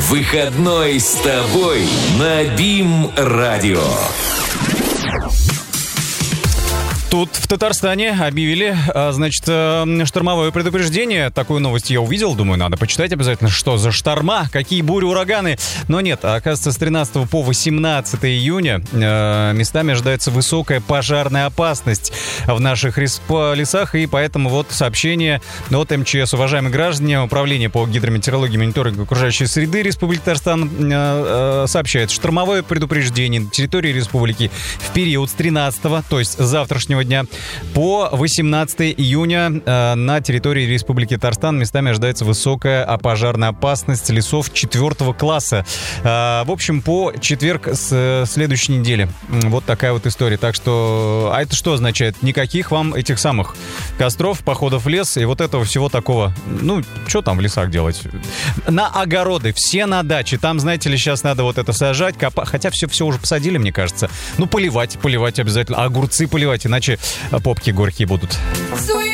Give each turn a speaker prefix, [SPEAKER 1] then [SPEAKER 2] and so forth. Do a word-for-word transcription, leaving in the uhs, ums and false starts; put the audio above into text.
[SPEAKER 1] Выходной с тобой на БИМ-радио.
[SPEAKER 2] Тут в Татарстане объявили, значит, штормовое предупреждение. Такую новость я увидел, думаю, надо почитать обязательно, что за шторма, какие бури, ураганы. Но нет, оказывается, с тринадцатого по восемнадцатое июня местами ожидается высокая пожарная опасность в наших лесах, и поэтому вот сообщение от эм че эс. Уважаемые граждане, Управление по гидрометеорологии и мониторингу окружающей среды Республики Татарстан сообщает, штормовое предупреждение на территории республики в период с тринадцатого, то есть завтрашнего дня, по восемнадцатое июня э, на территории Республики Татарстан местами ожидается высокая пожарная опасность лесов четвертого класса. Э, в общем, по четверг с следующей недели. Вот такая вот история. Так что, а это что означает? Никаких вам этих самых костров, походов в лес и вот этого всего такого. Ну, что там в лесах делать? На огороды, все на даче. Там, знаете ли, сейчас надо вот это сажать, копать. Хотя все, все уже посадили, мне кажется. Ну, поливать, поливать обязательно. Огурцы поливать, иначе попки горькие будут.
[SPEAKER 3] Sweet